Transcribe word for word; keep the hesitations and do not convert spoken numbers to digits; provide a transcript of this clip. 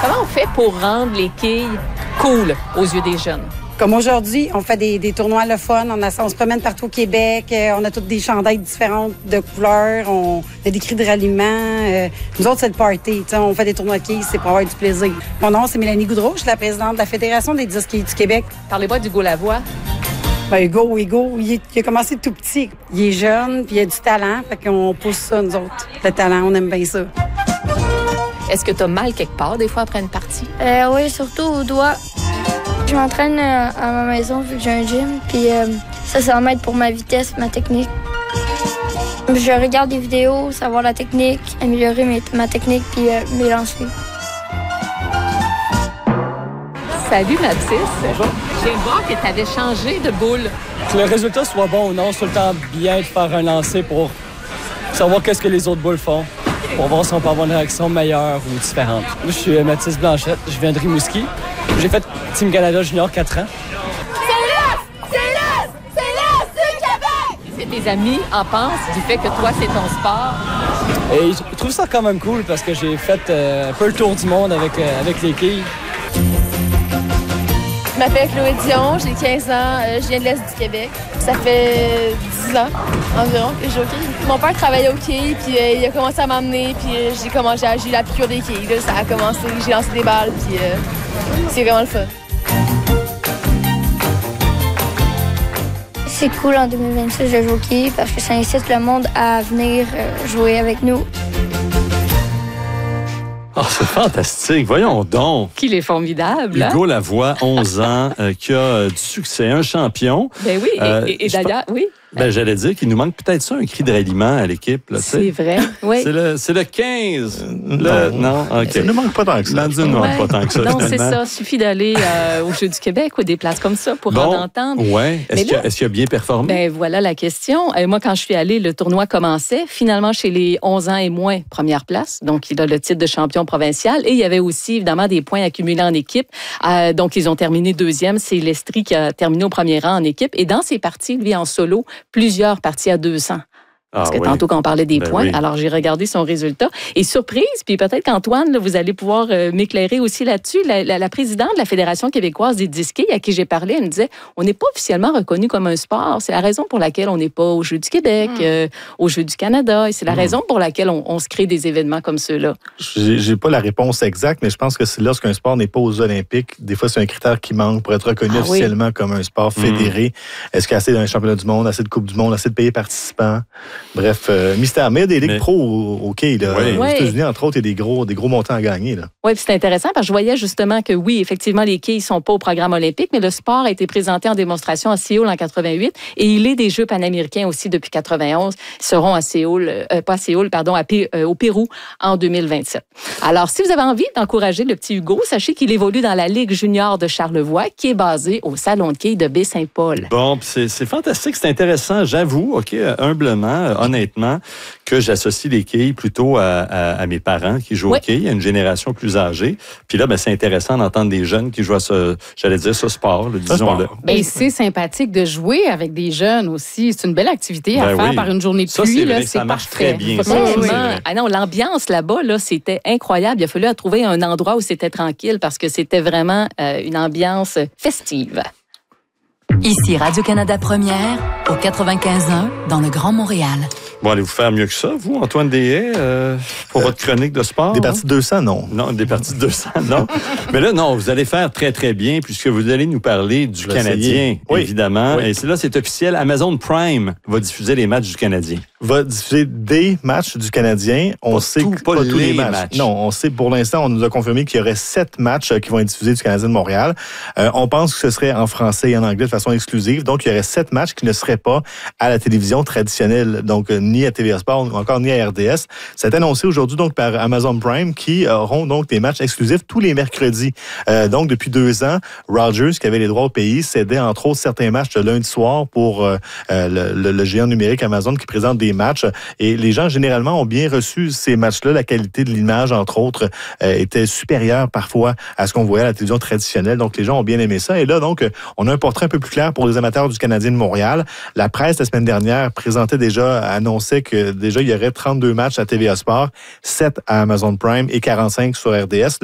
Comment on fait pour rendre les quilles cool aux yeux des jeunes? Comme aujourd'hui, on fait des, des tournois le fun, on, a, on se promène partout au Québec, euh, on a toutes des chandails différentes de couleurs, on a des cris de ralliement. Euh, nous autres, c'est le party. On fait des tournois de quilles, c'est pour avoir du plaisir. Mon nom, c'est Mélanie Goudreau, je suis la présidente de la Fédération des disques quilles du Québec. Parlez-moi d'Hugo Lavoie. Ben, Hugo, Hugo, il, est, il a commencé tout petit. Il est jeune, puis il a du talent, fait qu'on pousse ça, nous autres. Le talent, on aime bien ça. Est-ce que tu as mal quelque part, des fois, après une partie? Euh, oui, surtout au doigt. Je m'entraîne à ma maison vu que j'ai un gym, puis euh, ça, ça m'aide pour ma vitesse, ma technique. Je regarde des vidéos, savoir la technique, améliorer mes, ma technique, puis euh, mes lancers. Salut Mathis. Bonjour. Je viens de voir que tu avais changé de boule. Que le résultat soit bon ou non, c'est tout le temps bien de faire un lancer pour savoir qu'est-ce que les autres boules font, pour voir si on peut avoir une réaction meilleure ou différente. Moi, je suis Mathis Blanchette, je viens de Rimouski. J'ai fait Team Canada Junior quatre ans. C'est l'Est! C'est l'Est! C'est l'Est du Québec! Qu'est-ce que tes amis en pensent du fait que toi, c'est ton sport? Et je trouve ça quand même cool parce que j'ai fait euh, un peu le tour du monde avec, euh, avec les quilles. Je m'appelle Chloé Dion, j'ai quinze ans, euh, je viens de l'Est du Québec. Ça fait dix ans environ que je joue au quilles. Mon père travaillait au quilles, puis euh, il a commencé à m'emmener, puis euh, j'ai commencé à j'ai eu la piqûre des quilles. Là, ça a commencé, j'ai lancé des balles, puis euh, c'est vraiment le fun. C'est cool en deux mille vingt-six de jouer au quilles parce que ça incite le monde à venir euh, jouer avec nous. Oh, c'est fantastique. Voyons donc. Qu'il est formidable. Hugo Hein? Lavoie, onze ans, euh, qui a euh, du succès, un champion. Ben oui, et, Euh, et, et je d'ailleurs, oui. Ben, j'allais dire qu'il nous manque peut-être ça, un cri de ralliement à l'équipe. Là, C'est vrai, oui. C'est le, c'est le quinze. Le, non, OK. Ça ne manque pas tant que ça. Landry ne manque Ouais. pas tant que ça, Non, c'est finalement. ça. Suffit d'aller euh, au Jeux du Québec ou des places comme ça pour en Bon, entendre. ouais. Est-ce Mais qu'il, là- a, est-ce qu'il a bien performé? Ben voilà la question. Euh, moi, quand je suis allée, le tournoi commençait. Finalement, chez les onze ans et moins, première place. Donc, il a le titre de champion provincial. Et il y avait aussi, évidemment, des points accumulés en équipe. Euh, donc, ils ont terminé deuxième. C'est Lestrie qui a terminé au premier rang en équipe. Et dans ses parties, lui, en solo, plusieurs parties à deux cents. Parce Ah que oui. tantôt, quand on parlait des Ben points, oui. alors j'ai regardé son résultat. Et surprise, puis peut-être qu'Antoine, là, vous allez pouvoir euh, m'éclairer aussi là-dessus. La, la, la présidente de la Fédération québécoise des disquilles, à qui j'ai parlé, elle me disait, on n'est pas officiellement reconnu comme un sport. C'est la raison pour laquelle on n'est pas aux Jeux du Québec, Hmm. euh, aux Jeux du Canada. Et c'est la raison pour laquelle on, on se crée des événements comme ceux-là. J'ai, j'ai pas la réponse exacte, mais je pense que c'est lorsqu'un sport n'est pas aux Olympiques, des fois, c'est un critère qui manque pour être reconnu Ah oui. officiellement comme un sport fédéré. Est-ce qu'il y a assez d'un championnat du monde, assez de Coupe du monde, assez de pays participants? Bref, euh, mystère. Mais il y a des ligues Mais- pro au, au quai, là. Oui. Aux Oui. États-Unis, entre autres, il y a des gros, des gros montants à gagner, là. Oui, puis c'est intéressant parce que je voyais justement que oui, effectivement, les quilles ne sont pas au programme olympique, mais le sport a été présenté en démonstration à Séoul en quatre-vingt-huit et il est des Jeux panaméricains aussi depuis quatre-vingt-onze. Ils seront à Séoul, euh, pas à Séoul, pardon, à P- euh, au Pérou en deux mille vingt-sept. Alors, si vous avez envie d'encourager le petit Hugo, sachez qu'il évolue dans la Ligue junior de Charlevoix qui est basée au Salon de quilles de Baie-Saint-Paul. Bon, puis c'est, c'est fantastique, c'est intéressant. J'avoue, OK, euh, humblement, euh, honnêtement, que j'associe les quilles plutôt à, à, à mes parents qui jouent Oui. au quilles, à une génération plus âgée. Puis là, ben, c'est intéressant d'entendre des jeunes qui jouent à ce, j'allais dire, ce sport, là, disons-le. sport. Ben, c'est sympathique de jouer avec des jeunes aussi. C'est une belle activité à Ben faire oui. par une journée de Ça, pluie. c'est là, vrai, c'est ça marche parfait. très bien, Faut ça. pas Oui, se oui. dire. Vraiment. Ah non, l'ambiance là-bas, là, c'était incroyable. Il a fallu trouver un endroit où c'était tranquille parce que c'était vraiment euh, une ambiance festive. Ici Radio-Canada Première, au quatre-vingt-quinze un, dans le Grand Montréal. Bon, allez-vous faire mieux que ça, vous, Antoine Deshaies, euh, pour votre chronique de sport? Des hein? parties de deux cents, non. Non, des parties de deux cents, non. Mais là, non, vous allez faire très, très bien puisque vous allez nous parler du Je vais Canadien, essayer. Oui. évidemment. Oui. Et c'est là, c'est officiel. Amazon Prime va diffuser les matchs du Canadien. Va diffuser des matchs du Canadien. On Pas sait tout, que- pas tous les les matchs. matchs. Non, on sait pour l'instant, on nous a confirmé qu'il y aurait sept matchs euh, qui vont être diffusés du Canadien de Montréal. Euh, on pense que ce serait en français et en anglais de façon exclusive. Donc, il y aurait sept matchs qui ne seraient pas à la télévision traditionnelle, donc euh, ni à T V A Sport ou encore ni à R D S. C'est annoncé aujourd'hui donc par Amazon Prime qui auront donc des matchs exclusifs tous les mercredis. Euh, donc, depuis deux ans, Rogers, qui avait les droits au pays, cédait entre autres certains matchs le lundi soir pour euh, le, le, le géant numérique Amazon qui présente des matchs. Et les gens, généralement, ont bien reçu ces matchs-là. La qualité de l'image, entre autres, euh, était supérieure parfois à ce qu'on voyait à la télévision traditionnelle. Donc, les gens ont bien aimé ça. Et là, donc, on a un portrait un peu plus clair pour les amateurs du Canadien de Montréal. La presse, la semaine dernière, présentait déjà, annonçait que déjà, il y aurait trente-deux matchs à T V A Sport, sept à Amazon Prime et quarante-cinq sur R D S.